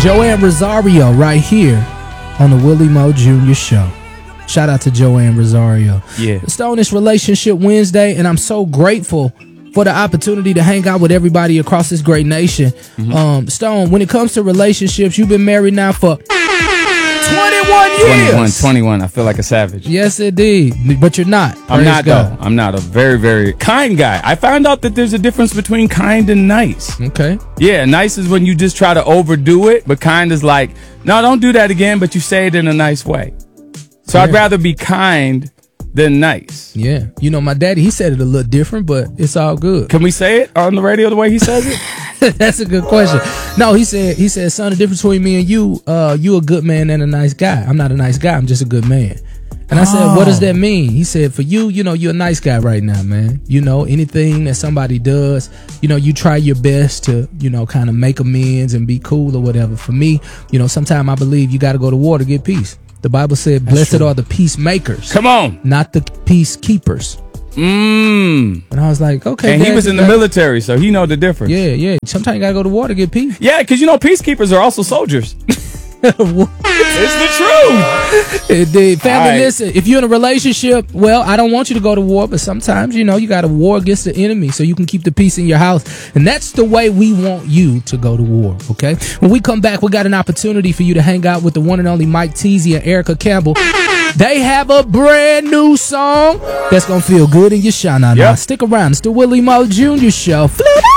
Joanne Rosario right here on the Willie Mo Jr. Show. Shout out to Joanne Rosario. Yeah. Stone, it's Relationship Wednesday, and I'm so grateful for the opportunity to hang out with everybody across this great nation. Stone, when it comes to relationships, you've been married now for 21 years. 21. I feel like a savage. Yes, indeed. But you're not. I'm not, though. I'm not a very, very kind guy. I found out that there's a difference between kind and nice. Okay. Yeah, nice is when you just try to overdo it, but kind is like, no, don't do that again, but you say it in a nice way. So I'd rather be kind than nice. Yeah. You know, my daddy, he said it a little different, but it's all good. Can we say it on the radio the way he says it? That's a good question. No, he said, son, the difference between me and you a good man and a nice guy. I'm not a nice guy. I'm just a good man. And I said, what does that mean? He said, for you, you know, you're a nice guy right now, man. You know, anything that somebody does, you know, you try your best to, you know, kind of make amends and be cool or whatever. For me, you know, sometimes I believe you got to go to war to get peace. The Bible said, blessed are the peacemakers. Come on. Not the peacekeepers. And I was like, okay. And he was in the military, so he know the difference. Yeah. Sometimes you got to go to war to get peace. Yeah, because, you know, peacekeepers are also soldiers. It's the truth. Indeed. Family, listen, if you're in a relationship, well, I don't want you to go to war, but sometimes, you know, you got to war against the enemy so you can keep the peace in your house. And that's the way we want you to go to war, okay? When we come back, we got an opportunity for you to hang out with the one and only Mike Teasy and Erica Campbell. They have a brand new song that's going to feel good in your shana. Now, stick around. It's the Willie Mo Jr. Show.